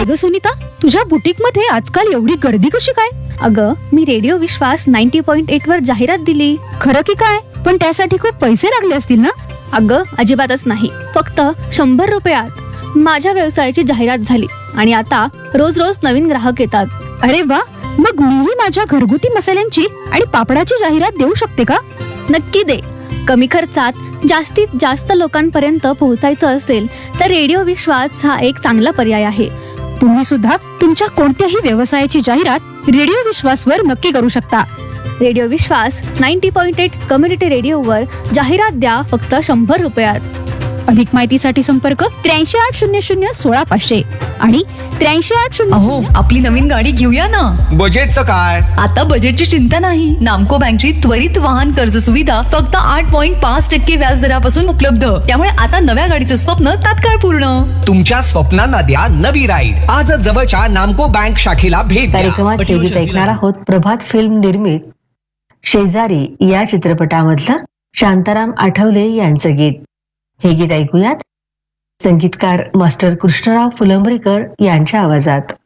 ग सुनीता, तुझ्या बुटीक मध्ये आजकाल एवढी गर्दी कशी काय? अगं, मी रेडिओ विश्वास 90.8 वर जाहिरात दिली. खरं की काय? पण त्यासाठी खूप पैसे लागले असतील ना? अगं, अजिबातच नाही. फक्त 100 रुपयात माझ्या व्यवसायाची जाहिरात झाली आणि आता रोज रोज नवीन ग्राहक येतात. अरे वा, मग मीही माझ्या घरगुती मसाल्यांची आणि पापडाची जाहिरात देऊ शकते का? नक्की दे. कमी खर्चात जास्तीत जास्त लोकांपर्यंत पोहोचायचं असेल तर रेडिओ विश्वास हा एक चांगला पर्याय आहे. तुम्ही सुद्धा तुमच्या कोणत्याही व्यवसायाची जाहिरात रेडिओ विश्वासवर नक्की करू शकता. रेडिओ विश्वास 90.8 कम्युनिटी रेडिओवर जाहिरात द्या फक्त 100 रुपयात. अधिक माहितीसाठी संपर्क 8380016500 आणि 8380. अहो, आपली नवीन गाडी घेऊया ना. बजेटचं काय? आता बजेटची चिंता नाही. नामको बँकची त्वरित वाहन कर्ज सुविधा फक्त 8.5% व्याज दरापासून उपलब्ध. त्यामुळे आता नव्या गाडीचं स्वप्न तात्काळ पूर्ण. तुमच्या स्वप्नांना द्या नवी राईड. आज जवळच्या नामको बँक शाखेला भेट द्या. कार्यक्रमात संगीत ऐकणार आहोत. प्रभात फिल्म निर्मित शेजारी या चित्रपटामधलं शांताराम आठवले यांचं गीत. हे गीत ऐकूयात संगीतकार मास्टर कृष्णराव फुलंब्रीकर यांच्या आवाजात.